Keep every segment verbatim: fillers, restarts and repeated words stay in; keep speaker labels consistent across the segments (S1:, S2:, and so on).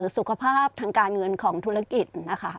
S1: สุขภาพทางการเงินของธุรกิจนะคะ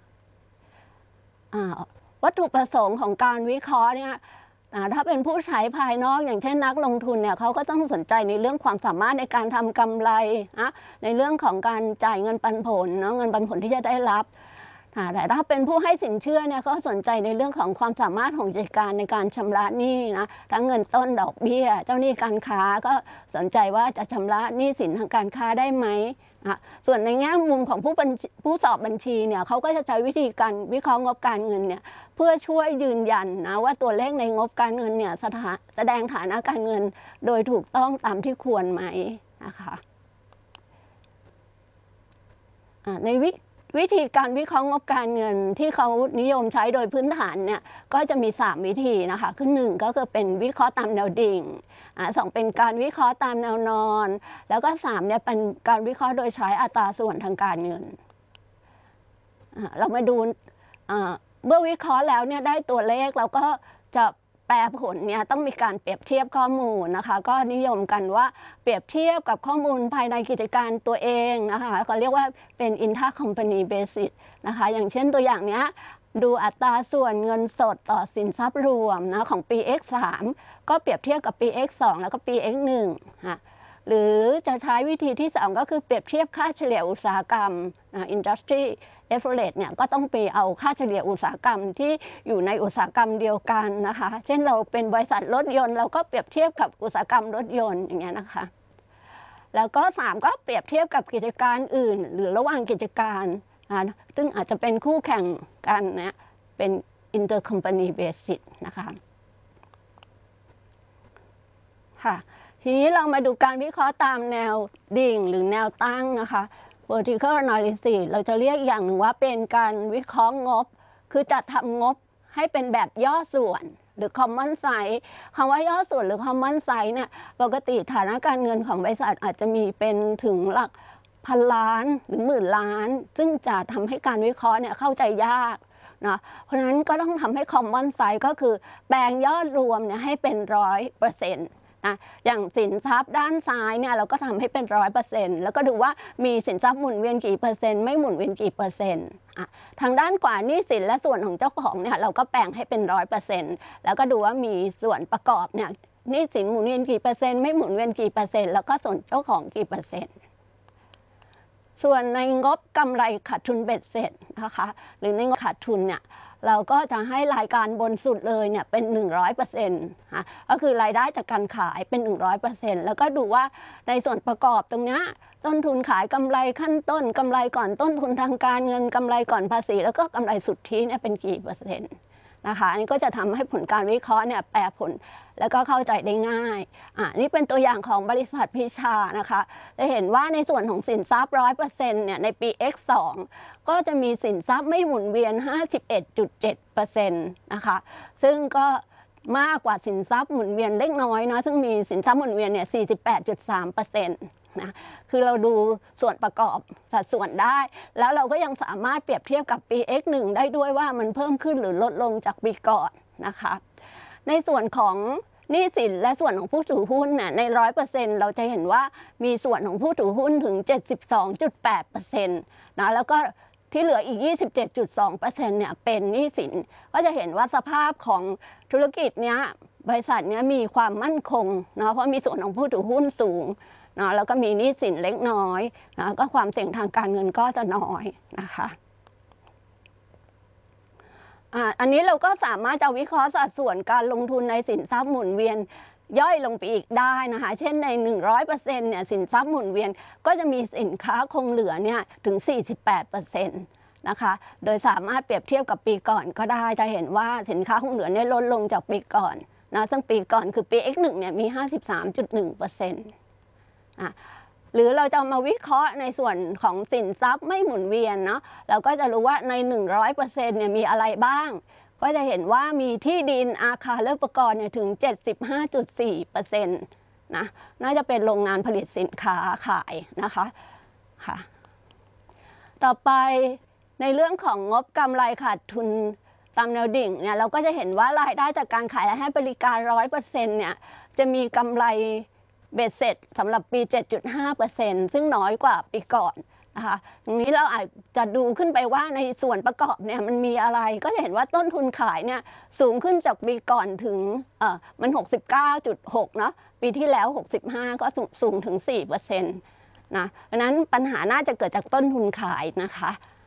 S1: วัตถุประสงค์ของการวิเคราะห์เนี่ยถ้าเป็นผู้ใช้ภายนอกอย่างเช่นนักลงทุนเนี่ยเขาก็ต้องสนใจในเรื่องความสามารถในการทำกำไรนะในเรื่องของการจ่ายเงินปันผลเนาะเงินปันผลที่จะได้รับแต่ถ้าเป็นผู้ให้สินเชื่อเนี่ยเขาสนใจในเรื่องของความสามารถของกิจการในการชำระหนี้นะทั้งเงินต้นดอกเบี้ยเจ้าหนี้การค้าก็สนใจว่าจะชำระหนี้สินทางการค้าได้ไหมส่วนในแง่มุมของผู้ผู้สอบบัญชีเนี่ยเขาก็จะใช้วิธีการวิเคราะห์งบการเงินเนี่ยเพื่อช่วยยืนยันนะว่าตัวเลขในงบการเงินเนี่ยแสดงฐานะการเงินโดยถูกต้องตามที่ควรไหมนะคะในวิวิธีการวิเคราะห์งบการเงินที่เขานิยมใช้โดยพื้นฐานเนี่ยก็จะมีสามวิธีนะคะคือหนึ่งก็คือเป็นวิเคราะห์ตามแนวดิ่งอ่าสองเป็นการวิเคราะห์ตามแนวนอนแล้วก็สามเนี่ยเป็นการวิเคราะห์โดยใช้อัตราส่วนทางการเงินอ่าเรามาดูอ่าเมื่อวิเคราะห์แล้วเนี่ยได้ตัวเลขเราก็จะแปลผลเนี่ยต้องมีการเปรียบเทียบข้อมูลนะคะก็นิยมกันว่าเปรียบเทียบกับข้อมูลภายในกิจการตัวเองนะคะก็เรียกว่าเป็น inter-company basis นะคะอย่างเช่นตัวอย่างเนี้ยดูอัตราส่วนเงินสดต่อสินทรัพย์รวมนะของปี เอ็กซ์ สาม ก็เปรียบเทียบกับปี เอ็กซ์ สอง แล้วก็ปี เอ็กซ์ หนึ่ง ค่ะหรือจะใช้วิธีที่สองก็คือเปรียบเทียบค่าเฉลี่ยอุตสาหกรรม industry average เนี่ยก็ต้องไปเอาค่าเฉลี่ยอุตสาหกรรมที่อยู่ในอุตสาหกรรมเดียวกันนะคะเช่นเราเป็นบริษัทรถยนต์เราก็เปรียบเทียบกับอุตสาหกรรมรถยนต์อย่างเงี้ยนะคะแล้วก็สามก็เปรียบเทียบกับกิจการอื่นหรือระหว่างกิจการซึ่งอาจจะเป็นคู่แข่งกันนะเป็น intercompany basis นะคะค่ะทีนี้เรามาดูการวิเคราะห์ตามแนวดิ่งหรือแนวตั้งนะคะ vertical analysis เราจะเรียกอย่างหนึ่งว่าเป็นการวิเคราะห์งบคือจัดทำงบให้เป็นแบบย่อส่วนหรือ common size คำว่าย่อส่วนหรือ common size เนี่ยปกติฐานะการเงินของบริษัทอาจจะมีเป็นถึงหลักพันล้านหรือหมื่นล้านซึ่งจะทำให้การวิเคราะห์เนี่ยเข้าใจยากนะเพราะฉะนั้นก็ต้องทำให้ common size ก็คือแปลงยอดรวมเนี่ยให้เป็นร้อยเปอร์เซ็นต์นะอย่างสินทรัพย์ด้านซ้ายเนี่ยเราก็ทำให้เป็นร้อยเปอร์เซ็นต์แล้วก็ดูว่ามีสินทรัพย์หมุนเวียนกี่เปอร์เซ็นต์ไม่หมุนเวียนกี่เปอร์เซ็นต์อ่ะทางด้านขวาหนี้สินและส่วนของเจ้าของเนี่ยเราก็แปลงให้เป็นร้อยเปอร์เซ็นต์แล้วก็ดูว่ามีส่วนประกอบเนี่ยหนี้สินหมุนเวียนกี่เปอร์เซ็นต์ไม่หมุนเวียนกี่เปอร์เซ็นต์แล้วก็ส่วนเจ้าของกี่เปอร์เซ็นต์ส่วนในงบกำไรขาดทุนเบ็ดเสร็จนะคะหรือในงบขาดทุนเนี่ยเราก็จะให้รายการบนสุดเลยเนี่ยเป็น หนึ่งร้อยเปอร์เซ็นต์ ค่ะก็คือรายได้จากการขายเป็น หนึ่งร้อยเปอร์เซ็นต์ แล้วก็ดูว่าในส่วนประกอบตรงนี้ต้นทุนขายกำไรขั้นต้นกำไรก่อนต้นทุนทางการเงินกำไรก่อนภาษีแล้วก็กำไรสุทธิเนี่ยเป็นกี่เปอร์เซ็นต์นะคะอันนี้ก็จะทำให้ผลการวิเคราะห์เนี่ยแปลผลแล้วก็เข้าใจได้ง่ายอ่านี่เป็นตัวอย่างของบริษัทพิชานะคะจะเห็นว่าในส่วนของสินทรัพย์ ร้อยเปอร์เซ็นต์ เนี่ยในปี เอ็กซ์ สอง ก็จะมีสินทรัพย์ไม่หมุนเวียน ห้าสิบเอ็ดจุดเจ็ดเปอร์เซ็นต์ นะคะซึ่งก็มากกว่าสินทรัพย์หมุนเวียนเล็กน้อยนะซึ่งมีสินทรัพย์หมุนเวียนเนี่ย สี่สิบแปดจุดสามเปอร์เซ็นต์นะคือเราดูส่วนประกอบสัดส่วนได้แล้วเราก็ยังสามารถเปรียบเทียบกับปี เอ็กซ์ หนึ่ง ได้ด้วยว่ามันเพิ่มขึ้นหรือลดลงจากปีก่อนนะคะในส่วนของหนี้สินและส่วนของผู้ถือหุ้นน่ะใน หนึ่งร้อยเปอร์เซ็นต์ เราจะเห็นว่ามีส่วนของผู้ถือหุ้นถึง เจ็ดสิบสองจุดแปดเปอร์เซ็นต์ นะแล้วก็ที่เหลืออีก ยี่สิบเจ็ดจุดสองเปอร์เซ็นต์ เนี่ยเป็นหนี้สินก็จะเห็นว่าสภาพของธุรกิจเนี้ยบริษัทเนี้ยมีความมั่นคงนะเพราะมีส่วนของผู้ถือหุ้นสูงนะแล้วก็มีหนี้สินเล็กน้อยนะก็ความเสี่ยงทางการเงินก็จะน้อยนะคะอันนี้เราก็สามารถจะวิเคราะห์สัดส่วนการลงทุนในสินทรัพย์หมุนเวียนย่อยลงไปอีกได้นะคะเช่นใน หนึ่งร้อยเปอร์เซ็นต์ เนี่ยสินทรัพย์หมุนเวียนก็จะมีสินค้าคงเหลือเนี่ยถึง สี่สิบแปดเปอร์เซ็นต์ นะคะโดยสามารถเปรียบเทียบกับปีก่อนก็ได้จะเห็นว่าสินค้าคงเหลือเนี่ยลดลงจากปีก่อนนะซึ่งปีก่อนคือปี เอ็กซ์ หนึ่ง เนี่ยมี ห้าสิบสามจุดหนึ่งเปอร์เซ็นต์ อ่ะหรือเราจะมาวิเคราะห์ในส่วนของสินทรัพย์ไม่หมุนเวียนเนาะเราก็จะรู้ว่าใน หนึ่งร้อยเปอร์เซ็นต์ เนี่ยมีอะไรบ้างก็จะเห็นว่ามีที่ดินอาคารและอุปกรณ์เนี่ยถึง เจ็ดสิบห้าจุดสี่เปอร์เซ็นต์ นะน่าจะเป็นโรงงานผลิตสินค้าขายนะคะค่ะต่อไปในเรื่องของงบกำไรขาดทุนตามแนวดิ่งเนี่ยเราก็จะเห็นว่ารายได้จากการขายและให้บริการ ร้อยเปอร์เซ็นต์ เนี่ยจะมีกำไรเบ็ดเสร็จสำหรับปี เจ็ดจุดห้าเปอร์เซ็นต์ ซึ่งน้อยกว่าปีก่อนนะคะตรงนี้เราอาจจะดูขึ้นไปว่าในส่วนประกอบเนี่ยมันมีอะไรก็จะเห็นว่าต้นทุนขายเนี่ยสูงขึ้นจากปีก่อนถึงเอ่อมัน หกสิบเก้าจุดหก เนาะปีที่แล้ว หกสิบห้า ก็สูงสูงถึง สี่เปอร์เซ็นต์ นะเพราะนั้นปัญหาน่าจะเกิดจากต้นทุนขายนะคะ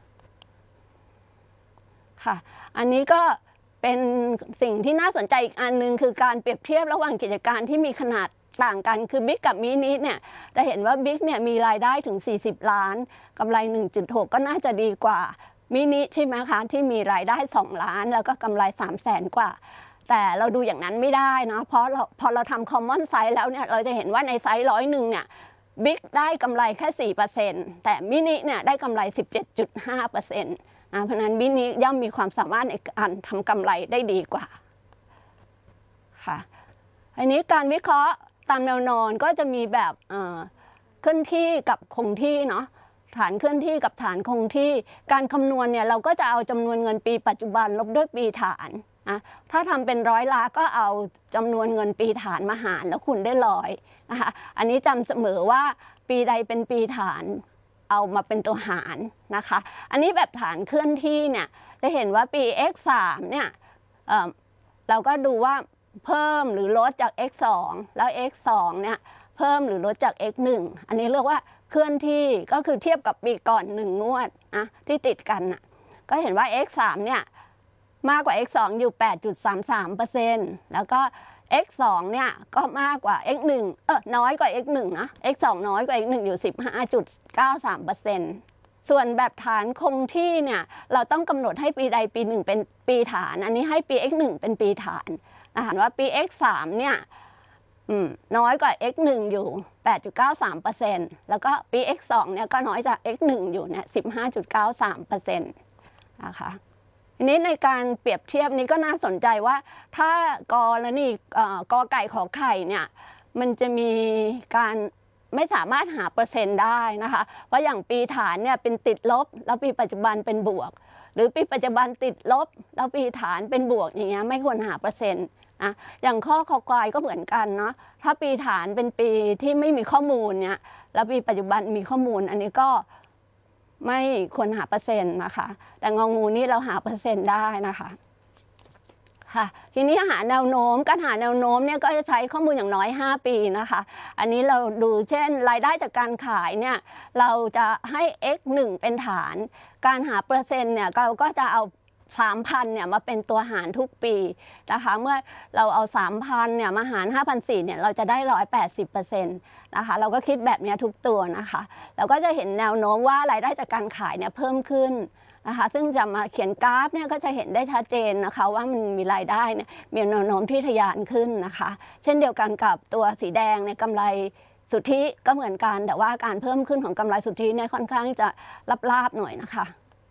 S1: ค่ะอันนี้ก็เป็นสิ่งที่น่าสนใจอีกอันนึงคือการเปรียบเทียบระหว่างกิจการที่มีขนาดต่างกันคือบิ๊กกับมินิเนี่ยจะเห็นว่าบิ๊กเนี่ยมีรายได้ถึงสี่สิบล้านกำไร หนึ่งจุดหก ก็น่าจะดีกว่ามินิใช่ไหมคะที่มีรายได้สองล้านแล้วก็กำไรสามแสนกว่าแต่เราดูอย่างนั้นไม่ได้นะเพราะเราพอเราทำคอมมอนไซส์แล้วเนี่ยเราจะเห็นว่าในไซส์ร้อยหนึ่งเนี่ยบิ๊กได้กำไรแค่ สี่เปอร์เซ็นต์ แต่มินิเนี่ยได้กำไร สิบเจ็ดจุดห้าเปอร์เซ็นต์ นะเพราะนั้นมินิย่อมมีความสามารถในการทำกำไรได้ดีกว่าค่ะอันนี้การวิเคราะห์ตามแนวนอนก็จะมีแบบเคลื่อนที่กับคงที่เนาะฐานเคลื่อนที่กับฐานคงที่การคำนวณเนี่ยเราก็จะเอาจำนวนเงินปีปัจจุบันลบด้วยปีฐานนะถ้าทำเป็นร้อยล้านก็เอาจำนวนเงินปีฐานมาหารแล้วคูณได้ร้อยนะคะอันนี้จำเสมอว่าปีใดเป็นปีฐานเอามาเป็นตัวหารนะคะอันนี้แบบฐานเคลื่อนที่เนี่ยจะเห็นว่าปี เอ็กซ์ สาม เนี่ย เ, เราก็ดูว่าเพิ่มหรือลดจาก เอ็กซ์ สอง แล้ว เอ็กซ์ สอง เนี่ยเพิ่มหรือลดจาก เอ็กซ์ หนึ่ง อันนี้เรียกว่าเคลื่อนที่ก็คือเทียบกับปีก่อนหนึ่งงวดนะที่ติดกันนะก็เห็นว่า เอ็กซ์ สาม เนี่ยมากกว่า เอ็กซ์ สอง อยู่ แปดจุดสามสามเปอร์เซ็นต์ แล้วก็ เอ็กซ์ สอง เนี่ยก็มากกว่า เอ็กซ์ หนึ่ง เออน้อยกว่า เอ็กซ์ หนึ่ง นะ เอ็กซ์ สอง น้อยกว่า เอ็กซ์ หนึ่ง อยู่ สิบห้าจุดเก้าสามเปอร์เซ็นต์ ส่วนแบบฐานคงที่เนี่ยเราต้องกำหนดให้ปีใดปีหนึ่งเป็นปีฐานอันนี้ให้ปี เอ็กซ์ หนึ่ง เป็นปีฐานนะคะว่าปี เอ็กซ์ สาม เนี่ยน้อยกว่า เอ็กซ์ หนึ่ง อยู่ แปดจุดเก้าสามเปอร์เซ็นต์ แล้วก็ปี เอ็กซ์ สอง เนี่ยก็น้อยจาก เอ็กซ์ หนึ่ง อยู่เนี่ย สิบห้าจุดเก้าสามเปอร์เซ็นต์ นะคะทีนี้ในการเปรียบเทียบนี้ก็น่าสนใจว่าถ้ากอและนี่กอไก่ขอไข่เนี่ยมันจะมีการไม่สามารถหาเปอร์เซ็นต์ได้นะคะเพราะอย่างปีฐานเนี่ยเป็นติดลบแล้วปีปัจจุบันเป็นบวกหรือปีปัจจุบันติดลบแล้วปีฐานเป็นบวกอย่างเงี้ยไม่ควรหาเปอร์เซ็นต์นะอย่างข้อคอควายก็เหมือนกันเนาะถ้าปีฐานเป็นปีที่ไม่มีข้อมูลเนี่ยแล้วปีปัจจุบันมีข้อมูลอันนี้ก็ไม่ควรหาเปอร์เซ็นต์นะคะแต่งองูนี่เราหาเปอร์เซ็นต์ได้นะคะค่ะทีนี้หาแนวโน้มการหาแนวโน้มเนี่ยก็จะใช้ข้อมูลอย่างน้อยห้าปีนะคะอันนี้เราดูเช่นรายได้จากการขายเนี่ยเราจะให้ เอ็กซ์ หนึ่ง เป็นฐานการหาเปอร์เซ็นต์เนี่ยเราก็จะเอา สามพัน เนี่ยมาเป็นตัวหารทุกปีนะคะเมื่อเราเอา สามพัน เนี่ยมาหาร ห้าพันสี่ร้อย เนี่ยเราจะได้ หนึ่งร้อยแปดสิบเปอร์เซ็นต์ นะคะเราก็คิดแบบนี้ทุกตัวนะคะเราก็จะเห็นแนวโน้มว่ารายได้จากการขายเนี่ยเพิ่มขึ้นนะคะซึ่งจะมาเขียนกราฟเนี่ยก็จะเห็นได้ชัดเจนนะคะว่ามันมีรายได้เนี่ยมีแนวโน้มที่ทะยานขึ้นนะคะเช่นเดียวกันกับตัวสีแดงในกำไรสุทธิก็เหมือนกันแต่ว่าการเพิ่มขึ้นของกำไรสุทธิเนี่ยค่อนข้างจะลาบๆหน่อยนะคะ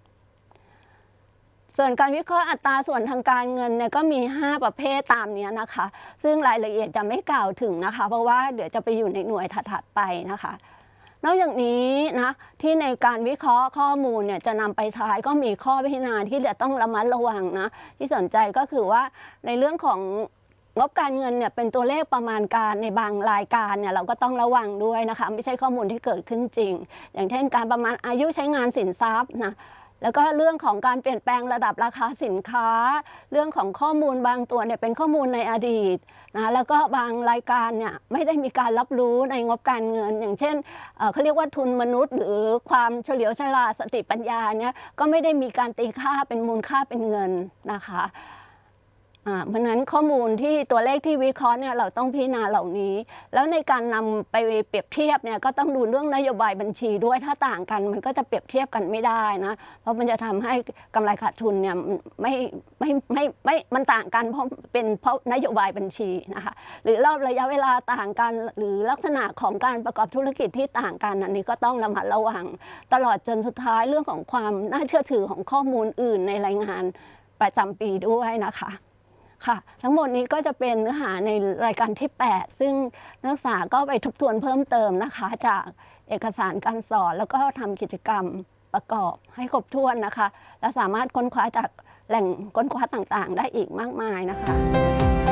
S1: ส่วนการวิเคราะห์อัตราส่วนทางการเงินเนี่ยก็มีห้าประเภทตามนี้นะคะซึ่งรายละเอียดจะไม่กล่าวถึงนะคะเพราะว่าเดี๋ยวจะไปอยู่ในหน่วยถัดๆไปนะคะนอกจากนี้นะที่ในการวิเคราะห์ข้อมูลเนี่ยจะนำไปใช้ก็มีข้อพิจารณาที่จะต้องระมัดระวังนะที่สนใจก็คือว่าในเรื่องของงบการเงินเนี่ยเป็นตัวเลขประมาณการในบางรายการเนี่ยเราก็ต้องระวังด้วยนะคะไม่ใช่ข้อมูลที่เกิดขึ้นจริงอย่างเช่นการประมาณอายุใช้งานสินทรัพย์นะแล้วก็เรื่องของการเปลี่ยนแปลงระดับราคาสินค้าเรื่องของข้อมูลบางตัวเนี่ยเป็นข้อมูลในอดีตนะแล้วก็บางรายการเนี่ยไม่ได้มีการรับรู้ในงบการเงินอย่างเช่นเขาเรียกว่าทุนมนุษย์หรือความเฉลียวฉลาดสติปัญญาเนี่ยก็ไม่ได้มีการตีค่าเป็นมูลค่าเป็นเงินนะคะเพราะฉะนั้นข้อมูลที่ตัวเลขที่วิเคราะห์เนี่ยเราต้องพิจารณาเหล่านี้แล้วในการนำไปเปรียบเทียบเนี่ยก็ต้องดูเรื่องนโยบายบัญชีด้วยถ้าต่างกันมันก็จะเปรียบเทียบกันไม่ได้นะเพราะมันจะทำให้กำไรขาดทุนเนี่ยไม่ไม่ไม่ไม่มันต่างกันเพราะเป็นเพราะนโยบายบัญชีนะคะหรือรอบระยะเวลาต่างกันหรือลักษณะของการประกอบธุรกิจที่ต่างกันอันนี้ก็ต้องระมัดระวังตลอดจนสุดท้ายเรื่องของความน่าเชื่อถือของข้อมูลอื่นในรายงานประจำปีด้วยนะคะค่ะทั้งหมดนี้ก็จะเป็นเนื้อหาในรายการที่แปดซึ่งนักศึกษาก็ไปทบทวนเพิ่มเติมนะคะจากเอกสารการสอนแล้วก็ทำกิจกรรมประกอบให้ครบถ้วนนะคะและสามารถค้นคว้าจากแหล่งค้นคว้าต่างๆได้อีกมากมายนะคะ